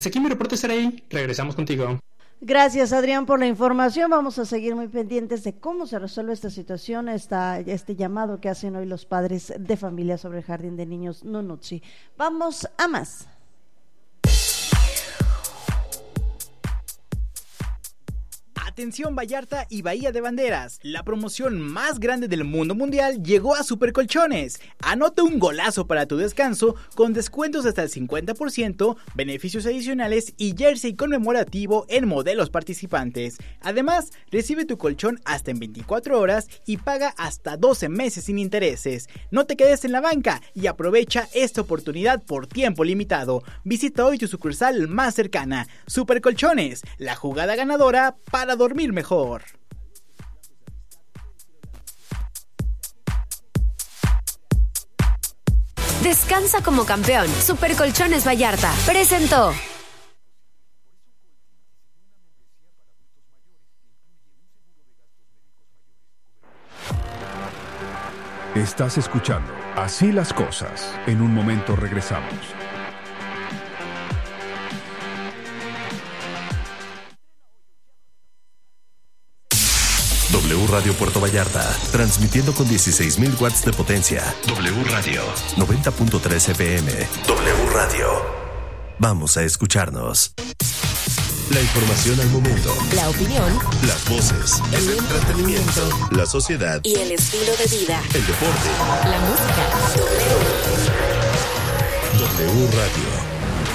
Aquí mi reporte, Saraí. Regresamos contigo. Gracias, Adrián, por la información. Vamos a seguir muy pendientes de cómo se resuelve esta situación, este llamado que hacen hoy los padres de familia sobre el jardín de niños Nunutzi. Vamos a más. Atención Vallarta y Bahía de Banderas, la promoción más grande del mundo mundial llegó a Supercolchones. Anota un golazo para tu descanso con descuentos hasta el 50%, beneficios adicionales y jersey conmemorativo en modelos participantes. Además, recibe tu colchón hasta en 24 horas y paga hasta 12 meses sin intereses. No te quedes en la banca y aprovecha esta oportunidad por tiempo limitado. Visita hoy tu sucursal más cercana. Supercolchones, la jugada ganadora para dormir mejor. Descansa como campeón. Supercolchones Vallarta presentó. Estás escuchando Así las cosas. En un momento regresamos. W Radio Puerto Vallarta, transmitiendo con 16,000 watts de potencia. W Radio, 90.3 FM. W Radio. Vamos a escucharnos. La información al momento. La opinión. Las voces. El entretenimiento. La sociedad. Y el estilo de vida. El deporte. La música. W Radio.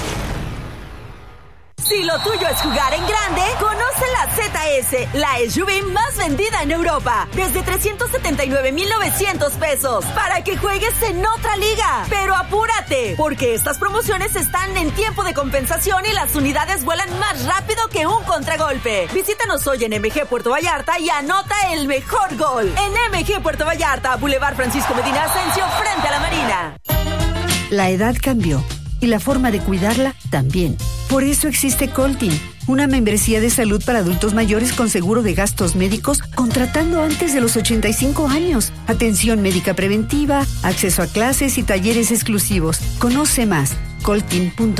Si lo tuyo es jugar en grande, conoce la ZS, la SUV más vendida en Europa, desde 379,900 pesos, para que juegues en otra liga. Pero apúrate, porque estas promociones están en tiempo de compensación y las unidades vuelan más rápido que un contragolpe. Visítanos hoy en MG Puerto Vallarta y anota el mejor gol. En MG Puerto Vallarta, Boulevard Francisco Medina Asensio, frente a la Marina. La edad cambió y la forma de cuidarla también. Por eso existe Coltin, una membresía de salud para adultos mayores con seguro de gastos médicos contratando antes de los 85 años. Atención médica preventiva, acceso a clases y talleres exclusivos. Conoce más, coltin.mx.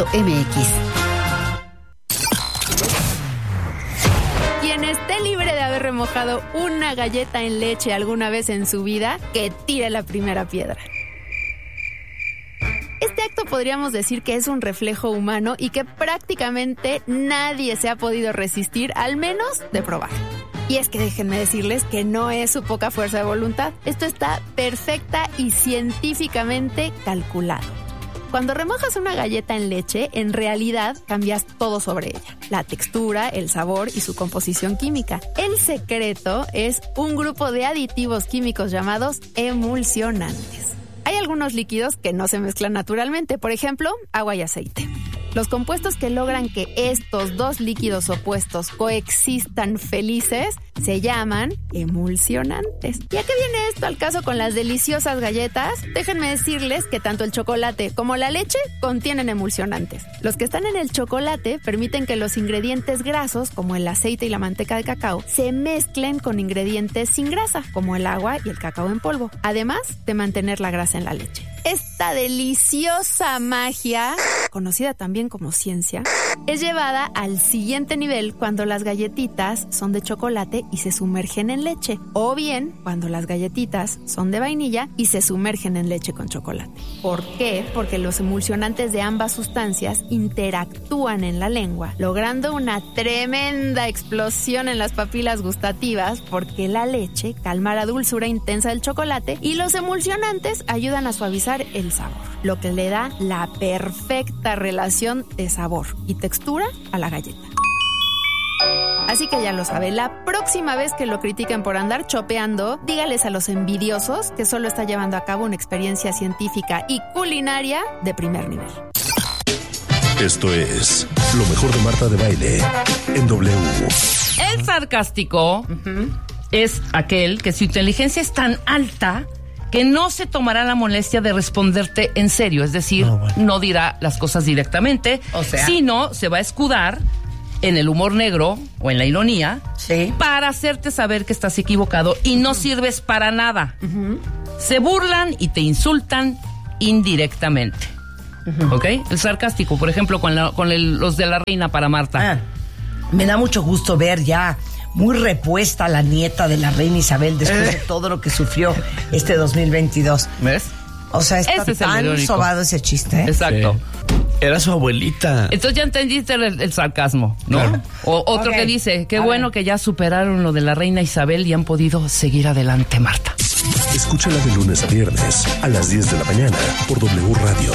Quien esté libre de haber remojado una galleta en leche alguna vez en su vida, que tire la primera piedra. Este acto podríamos decir que es un reflejo humano y que prácticamente nadie se ha podido resistir, al menos de probar. Y es que déjenme decirles que no es su poca fuerza de voluntad. Esto está perfecta y científicamente calculado. Cuando remojas una galleta en leche, en realidad cambias todo sobre ella. La textura, el sabor y su composición química. El secreto es un grupo de aditivos químicos llamados emulsionantes. Hay algunos líquidos que no se mezclan naturalmente, por ejemplo, agua y aceite. Los compuestos que logran que estos dos líquidos opuestos coexistan felices se llaman emulsionantes. ¿Y a qué viene esto al caso con las deliciosas galletas? Déjenme decirles que tanto el chocolate como la leche contienen emulsionantes. Los que están en el chocolate permiten que los ingredientes grasos, como el aceite y la manteca de cacao, se mezclen con ingredientes sin grasa, como el agua y el cacao en polvo, además de mantener la grasa en la leche. Esta deliciosa magia, conocida también como ciencia, es llevada al siguiente nivel cuando las galletitas son de chocolate y se sumergen en leche, o bien cuando las galletitas son de vainilla y se sumergen en leche con chocolate. ¿Por qué? Porque los emulsionantes de ambas sustancias interactúan en la lengua, logrando una tremenda explosión en las papilas gustativas, porque la leche calma la dulzura intensa del chocolate y los emulsionantes ayudan a suavizar el sabor, lo que le da la perfecta relación de sabor y textura a la galleta. Así que ya lo sabe, la próxima vez que lo critiquen por andar chopeando, dígales a los envidiosos que solo está llevando a cabo una experiencia científica y culinaria de primer nivel. Esto es lo mejor de Marta de Baile en W. El sarcástico es aquel que su inteligencia es tan alta que no se tomará la molestia de responderte en serio, es decir, no dirá las cosas directamente, sino se va a escudar en el humor negro o en la ironía para hacerte saber que estás equivocado y no sirves para nada. Se burlan y te insultan indirectamente. ¿ok? El sarcástico, por ejemplo, con los de la reina para Marta. Me da mucho gusto ver ya muy repuesta la nieta de la reina Isabel después de todo lo que sufrió este 2022. ¿Ves? O sea, está tan sobado ese chiste. Exacto. Sí. Era su abuelita. Entonces ya entendiste el sarcasmo, ¿no? Claro. O otro que dice, qué bueno que ya superaron lo de la reina Isabel y han podido seguir adelante, Marta. Escúchala de lunes a viernes a las 10 de la mañana por W Radio.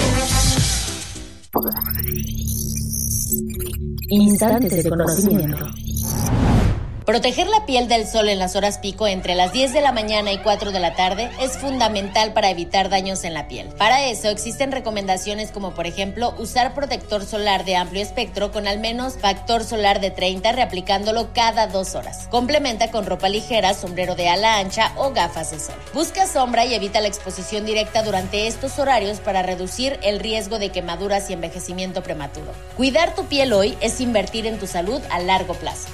Instantes de conocimiento. Proteger la piel del sol en las horas pico entre las 10 de la mañana y 4 de la tarde es fundamental para evitar daños en la piel. Para eso existen recomendaciones como por ejemplo usar protector solar de amplio espectro con al menos factor solar de 30 reaplicándolo cada 2 horas. Complementa con ropa ligera, sombrero de ala ancha o gafas de sol. Busca sombra y evita la exposición directa durante estos horarios para reducir el riesgo de quemaduras y envejecimiento prematuro. Cuidar tu piel hoy es invertir en tu salud a largo plazo.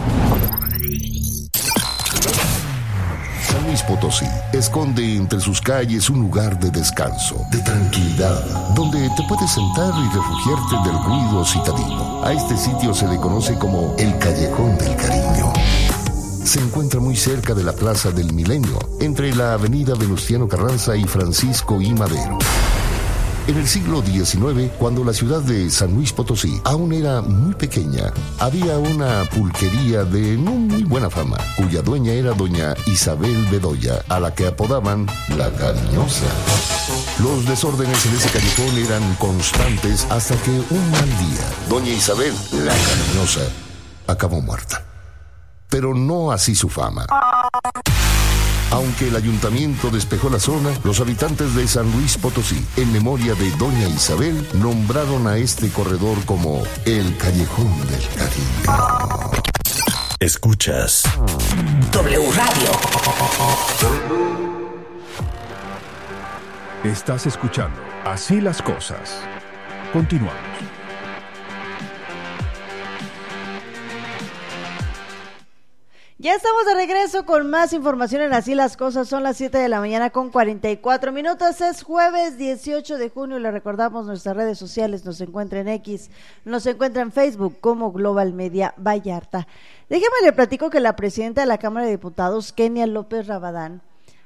San Luis Potosí esconde entre sus calles un lugar de descanso, de tranquilidad, donde te puedes sentar y refugiarte del ruido citadino. A este sitio se le conoce como el Callejón del Cariño. Se encuentra muy cerca de la Plaza del Milenio, entre la avenida Venustiano Carranza y Francisco I. Madero. En el siglo XIX, cuando la ciudad de San Luis Potosí aún era muy pequeña, había una pulquería de no muy buena fama, cuya dueña era doña Isabel Bedoya, a la que apodaban La Cariñosa. Los desórdenes en ese callejón eran constantes hasta que un mal día, doña Isabel, La Cariñosa, acabó muerta. Pero no así su fama. Aunque el ayuntamiento despejó la zona, los habitantes de San Luis Potosí, en memoria de doña Isabel, nombraron a este corredor como el Callejón del Cariño. Escuchas W Radio. Estás escuchando Así las Cosas. Continuamos. Ya estamos de regreso con más información en Así las Cosas. Son las 7 de la mañana con 44 minutos. Es jueves 18 de junio. Le recordamos nuestras redes sociales. Nos encuentra en X, nos encuentra en Facebook como Global Media Vallarta. Déjeme le platico que la presidenta de la Cámara de Diputados, Kenia López Rabadán,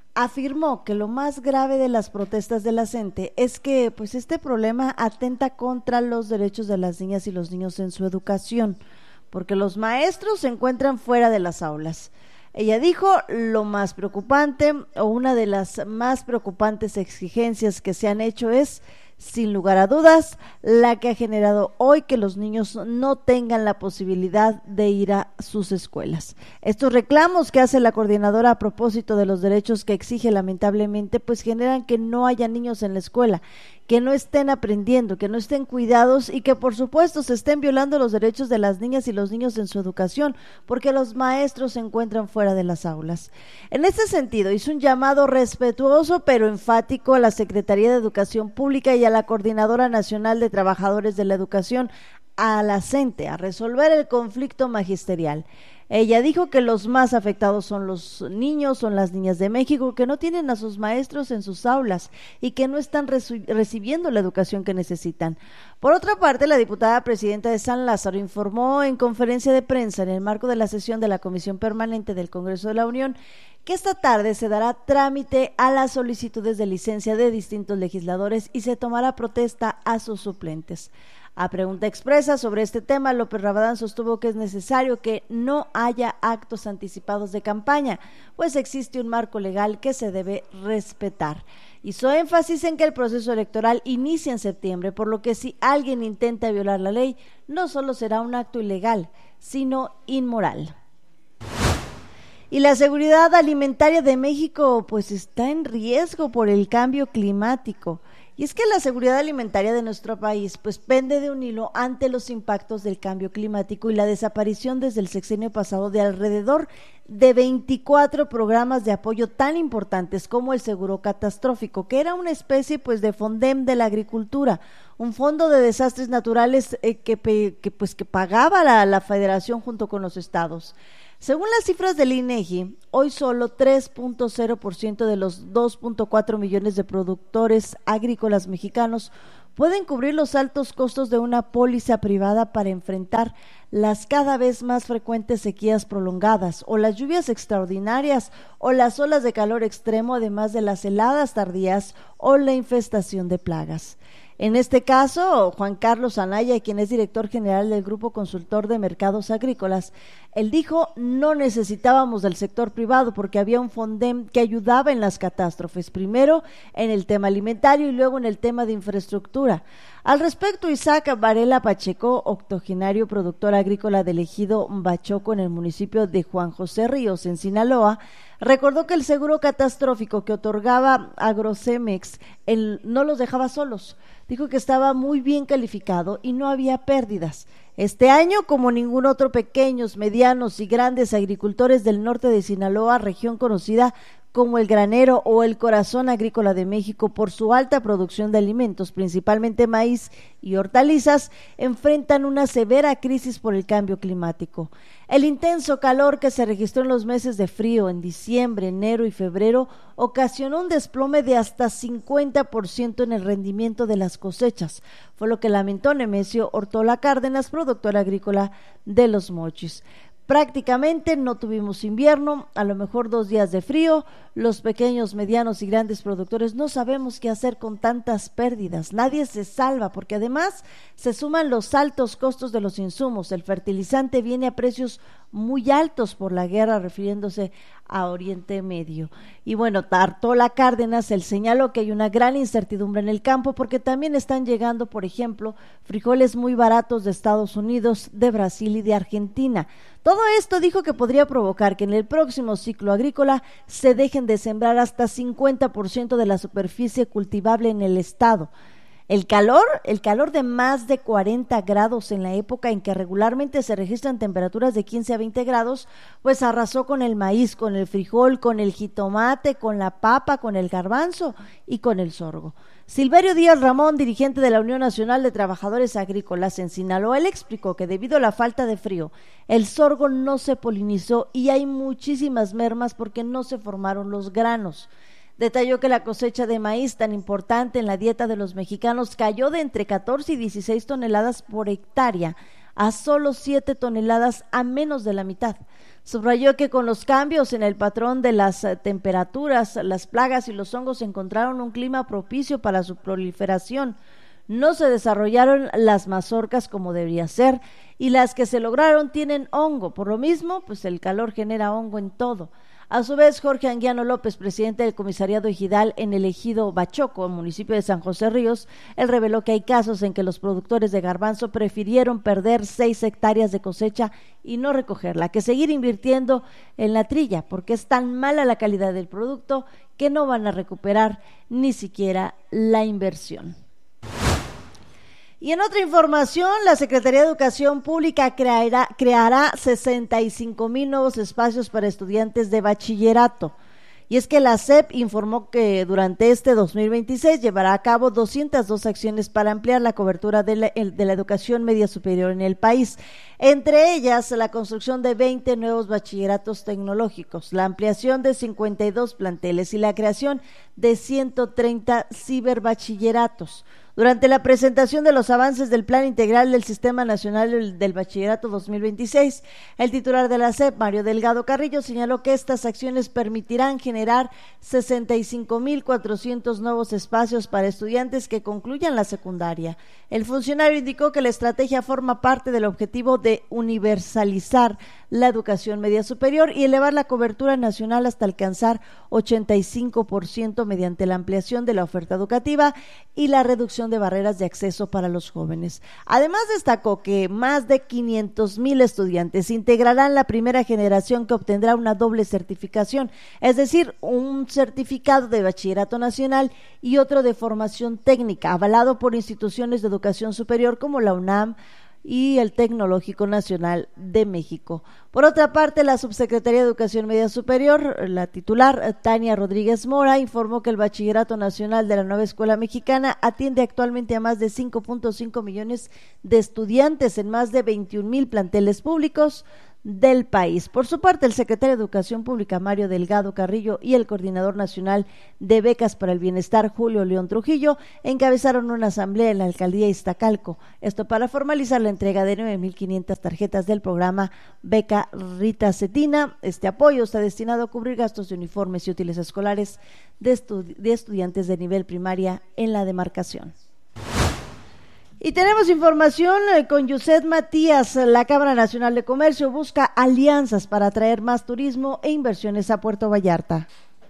afirmó que lo más grave de las protestas de la CENTE es que pues este problema atenta contra los derechos de las niñas y los niños en su educación, porque los maestros se encuentran fuera de las aulas. Ella dijo, lo más preocupante o una de las más preocupantes exigencias que se han hecho es, sin lugar a dudas, la que ha generado hoy que los niños no tengan la posibilidad de ir a sus escuelas. Estos reclamos que hace la coordinadora a propósito de los derechos que exige lamentablemente, pues generan que no haya niños en la escuela, que no estén aprendiendo, que no estén cuidados y que por supuesto se estén violando los derechos de las niñas y los niños en su educación, porque los maestros se encuentran fuera de las aulas. En este sentido, hizo un llamado respetuoso pero enfático a la Secretaría de Educación Pública y a la Coordinadora Nacional de Trabajadores de la Educación, a la CENTE, a resolver el conflicto magisterial. Ella dijo que los más afectados son los niños, son las niñas de México, que no tienen a sus maestros en sus aulas y que no están recibiendo la educación que necesitan. Por otra parte, la diputada presidenta de San Lázaro informó en conferencia de prensa en el marco de la sesión de la Comisión Permanente del Congreso de la Unión que esta tarde se dará trámite a las solicitudes de licencia de distintos legisladores y se tomará protesta a sus suplentes. A pregunta expresa sobre este tema, López Rabadán sostuvo que es necesario que no haya actos anticipados de campaña, pues existe un marco legal que se debe respetar. Hizo énfasis en que el proceso electoral inicia en septiembre, por lo que si alguien intenta violar la ley, no solo será un acto ilegal, sino inmoral. Y la seguridad alimentaria de México pues está en riesgo por el cambio climático. Y es que la seguridad alimentaria de nuestro país pues pende de un hilo ante los impactos del cambio climático y la desaparición desde el sexenio pasado de alrededor de 24 programas de apoyo tan importantes como el seguro catastrófico, que era una especie pues de Fondem de la agricultura, un fondo de desastres naturales que pagaba la Federación junto con los estados. Según las cifras del INEGI, hoy solo 3.0% de los 2.4 millones de productores agrícolas mexicanos pueden cubrir los altos costos de una póliza privada para enfrentar las cada vez más frecuentes sequías prolongadas o las lluvias extraordinarias o las olas de calor extremo, además de las heladas tardías o la infestación de plagas. En este caso, Juan Carlos Anaya, quien es director general del Grupo Consultor de Mercados Agrícolas, él dijo: no necesitábamos del sector privado porque había un Fondem que ayudaba en las catástrofes, primero en el tema alimentario y luego en el tema de infraestructura. Al respecto, Isaac Varela Pacheco, octogenario productor agrícola del ejido Bachoco en el municipio de Juan José Ríos, en Sinaloa, recordó que el seguro catastrófico que otorgaba Agrocemex no los dejaba solos. Dijo que estaba muy bien calificado y no había pérdidas. Este año, como ningún otro, pequeños, medianos y grandes agricultores del norte de Sinaloa, región conocida como el granero o el corazón agrícola de México por su alta producción de alimentos, principalmente maíz y hortalizas, enfrentan una severa crisis por el cambio climático. El intenso calor que se registró en los meses de frío en diciembre, enero y febrero ocasionó un desplome de hasta 50% en el rendimiento de las cosechas, fue lo que lamentó Nemesio Ortola Cárdenas, productor agrícola de Los Mochis. Prácticamente no tuvimos invierno, a lo mejor 2 días de frío. Los pequeños, medianos y grandes productores no sabemos qué hacer con tantas pérdidas. Nadie se salva porque además se suman los altos costos de los insumos. El fertilizante viene a precios muy altos por la guerra, refiriéndose a Oriente Medio. Y bueno, Ortola Cárdenas, él señaló que hay una gran incertidumbre en el campo porque también están llegando, por ejemplo, frijoles muy baratos de Estados Unidos, de Brasil y de Argentina. Todo esto dijo que podría provocar que en el próximo ciclo agrícola se dejen de sembrar hasta 50% de la superficie cultivable en el estado. El calor de más de 40 grados en la época en que regularmente se registran temperaturas de 15 a 20 grados, pues arrasó con el maíz, con el frijol, con el jitomate, con la papa, con el garbanzo y con el sorgo. Silverio Díaz Ramón, dirigente de la Unión Nacional de Trabajadores Agrícolas en Sinaloa, él explicó que debido a la falta de frío, el sorgo no se polinizó y hay muchísimas mermas porque no se formaron los granos. Detalló que la cosecha de maíz tan importante en la dieta de los mexicanos cayó de entre 14 y 16 toneladas por hectárea a solo 7 toneladas, a menos de la mitad. Subrayó que con los cambios en el patrón de las temperaturas, las plagas y los hongos encontraron un clima propicio para su proliferación. No se desarrollaron las mazorcas como debería ser y las que se lograron tienen hongo. Por lo mismo, pues el calor genera hongo en todo. A su vez, Jorge Anguiano López, presidente del comisariado ejidal en el ejido Bachoco, municipio de San José Ríos, él reveló que hay casos en que los productores de garbanzo prefirieron perder 6 hectáreas de cosecha y no recogerla, que seguir invirtiendo en la trilla, porque es tan mala la calidad del producto que no van a recuperar ni siquiera la inversión. Y en otra información, la Secretaría de Educación Pública creará 65,000 nuevos espacios para estudiantes de bachillerato. Y es que la SEP informó que durante este 2026 llevará a cabo 202 acciones para ampliar la cobertura de la educación media superior en el país. Entre ellas, la construcción de 20 nuevos bachilleratos tecnológicos, la ampliación de 52 planteles y la creación de 130 ciberbachilleratos. Durante la presentación de los avances del Plan Integral del Sistema Nacional del Bachillerato 2026, el titular de la SEP, Mario Delgado Carrillo, señaló que estas acciones permitirán generar 65,400 nuevos espacios para estudiantes que concluyan la secundaria. El funcionario indicó que la estrategia forma parte del objetivo de universalizar la educación media superior y elevar la cobertura nacional hasta alcanzar 85% mediante la ampliación de la oferta educativa y la reducción de barreras de acceso para los jóvenes. Además, destacó que más de 500,000 estudiantes integrarán la primera generación que obtendrá una doble certificación, es decir, un certificado de bachillerato nacional y otro de formación técnica, avalado por instituciones de educación superior como la UNAM y el Tecnológico Nacional de México. Por otra parte, la Subsecretaría de Educación Media Superior, la titular Tania Rodríguez Mora, informó que el Bachillerato Nacional de la Nueva Escuela Mexicana atiende actualmente a más de 5.5 millones de estudiantes en más de 21,000 planteles públicos, del país. Por su parte, el secretario de Educación Pública, Mario Delgado Carrillo, y el coordinador nacional de becas para el bienestar, Julio León Trujillo, encabezaron una asamblea en la alcaldía Iztacalco, esto para formalizar la entrega de 9,500 tarjetas del programa Beca Rita Cetina. Este apoyo está destinado a cubrir gastos de uniformes y útiles escolares de estudiantes de nivel primaria en la demarcación. Y tenemos información con Yuset Matías. La Cámara Nacional de Comercio busca alianzas para atraer más turismo e inversiones a Puerto Vallarta.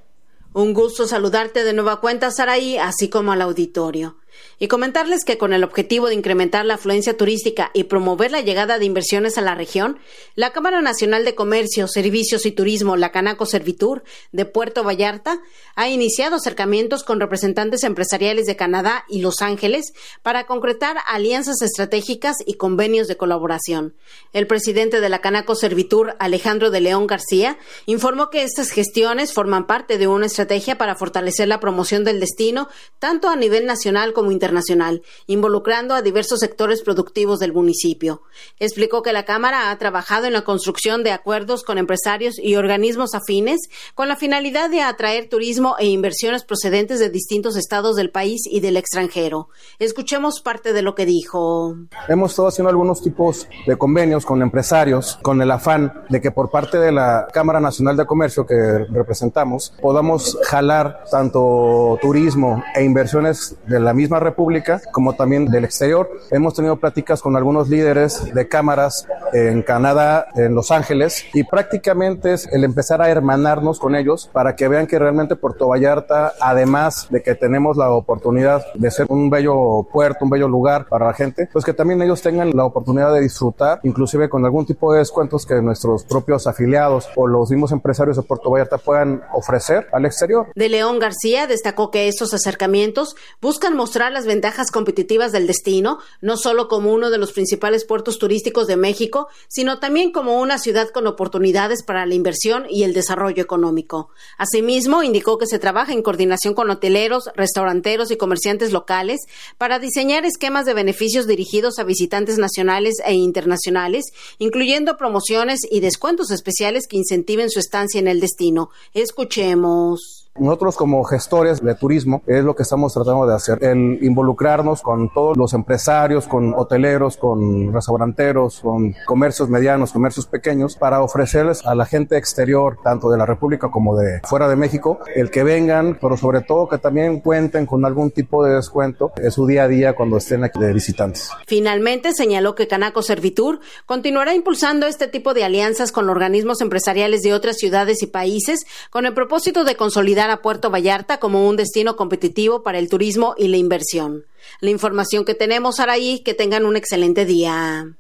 Un gusto saludarte de nueva cuenta, Saraí, así como al auditorio. Y comentarles que con el objetivo de incrementar la afluencia turística y promover la llegada de inversiones a la región, la Cámara Nacional de Comercio, Servicios y Turismo, la Canaco Servitur, de Puerto Vallarta, ha iniciado acercamientos con representantes empresariales de Canadá y Los Ángeles para concretar alianzas estratégicas y convenios de colaboración. El presidente de la Canaco Servitur, Alejandro de León García, informó que estas gestiones forman parte de una estrategia para fortalecer la promoción del destino, tanto a nivel nacional como internacional, involucrando a diversos sectores productivos del municipio. Explicó que la Cámara ha trabajado en la construcción de acuerdos con empresarios y organismos afines con la finalidad de atraer turismo e inversiones procedentes de distintos estados del país y del extranjero. Escuchemos parte de lo que dijo. Hemos estado haciendo algunos tipos de convenios con empresarios con el afán de que por parte de la Cámara Nacional de Comercio que representamos podamos jalar tanto turismo e inversiones de la misma república como también del exterior. Hemos tenido pláticas con algunos líderes de cámaras en Canadá, en Los Ángeles, y prácticamente es el empezar a hermanarnos con ellos para que vean que realmente Puerto Vallarta, además de que tenemos la oportunidad de ser un bello puerto, un bello lugar para la gente, pues que también ellos tengan la oportunidad de disfrutar, inclusive con algún tipo de descuentos que nuestros propios afiliados o los mismos empresarios de Puerto Vallarta puedan ofrecer al exterior. De León García destacó que estos acercamientos buscan mostrar las ventajas competitivas del destino, no solo como uno de los principales puertos turísticos de México, sino también como una ciudad con oportunidades para la inversión y el desarrollo económico. Asimismo, indicó que se trabaja en coordinación con hoteleros, restauranteros y comerciantes locales para diseñar esquemas de beneficios dirigidos a visitantes nacionales e internacionales, incluyendo promociones y descuentos especiales que incentiven su estancia en el destino. Escuchemos. Nosotros como gestores de turismo es lo que estamos tratando de hacer, el involucrarnos con todos los empresarios, con hoteleros, con restauranteros, con comercios medianos, comercios pequeños, para ofrecerles a la gente exterior, tanto de la República como de fuera de México, el que vengan, pero sobre todo que también cuenten con algún tipo de descuento en su día a día cuando estén aquí de visitantes. Finalmente señaló que Canaco Servitur continuará impulsando este tipo de alianzas con organismos empresariales de otras ciudades y países con el propósito de consolidar a Puerto Vallarta como un destino competitivo para el turismo y la inversión. La información que tenemos, Saraí, que tengan un excelente día.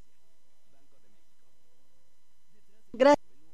Gracias.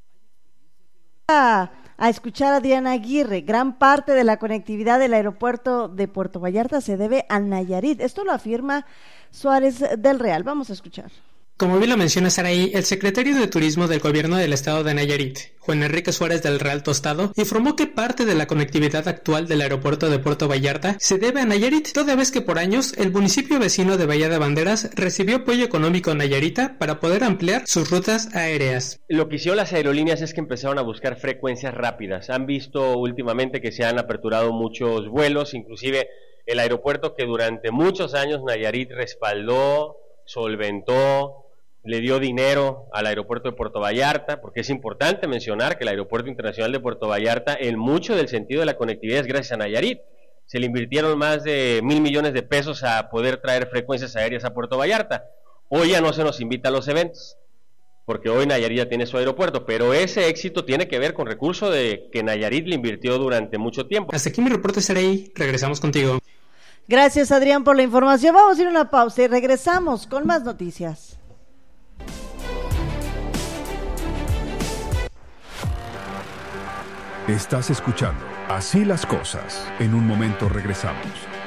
A escuchar a Diana Aguirre. Gran parte de la conectividad del aeropuerto de Puerto Vallarta se debe a Nayarit. Esto lo afirma Suárez del Real. Vamos a escuchar. Como bien lo menciona Saraí, el secretario de Turismo del Gobierno del Estado de Nayarit, Juan Enrique Suárez del Real Tostado, informó que parte de la conectividad actual del aeropuerto de Puerto Vallarta se debe a Nayarit, toda vez que por años el municipio vecino de Bahía de Banderas recibió apoyo económico nayarita para poder ampliar sus rutas aéreas. Lo que hicieron las aerolíneas es que empezaron a buscar frecuencias rápidas. Han visto últimamente que se han aperturado muchos vuelos, inclusive el aeropuerto que durante muchos años Nayarit respaldó, solventó, le dio dinero al aeropuerto de Puerto Vallarta, porque es importante mencionar que el aeropuerto internacional de Puerto Vallarta, en mucho del sentido de la conectividad es gracias a Nayarit. Se le invirtieron más de 1,000 millones de pesos a poder traer frecuencias aéreas a Puerto Vallarta. Hoy ya no se nos invita a los eventos, porque hoy Nayarit ya tiene su aeropuerto, pero ese éxito tiene que ver con recursos de que Nayarit le invirtió durante mucho tiempo. Hasta aquí mi reporte, Saraí. Regresamos contigo. Gracias, Adrián, por la información. Vamos a ir a una pausa y regresamos con más noticias. Estás escuchando Así las Cosas. En un momento regresamos.